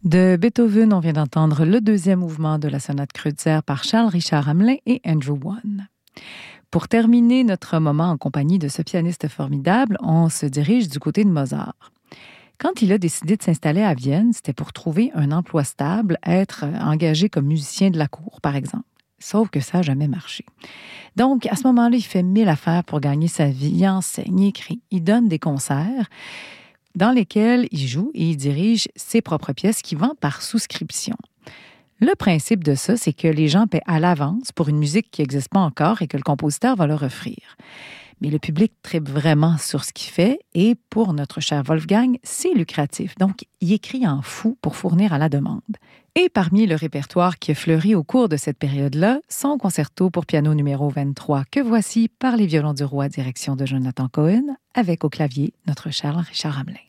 De Beethoven, on vient d'entendre le deuxième mouvement de la sonate Kreutzer par Charles-Richard Hamelin et Andrew Wan. Pour terminer notre moment en compagnie de ce pianiste formidable, on se dirige du côté de Mozart. Quand il a décidé de s'installer à Vienne, c'était pour trouver un emploi stable, être engagé comme musicien de la cour, par exemple. Sauf que ça n'a jamais marché. Donc, à ce moment-là, il fait 1000 affaires pour gagner sa vie. Il enseigne, il écrit, il donne des concerts dans lesquels il joue et il dirige ses propres pièces qu'il vend par souscription. Le principe de ça, c'est que les gens paient à l'avance pour une musique qui n'existe pas encore et que le compositeur va leur offrir. Mais le public tripe vraiment sur ce qu'il fait et pour notre cher Wolfgang, c'est lucratif. Donc, il écrit en fou pour fournir à la demande. Et parmi le répertoire qui a fleuri au cours de cette période-là, son concerto pour piano numéro 23 que voici par les violons du roi, direction de Jonathan Cohen, avec au clavier notre cher Richard Hamelin.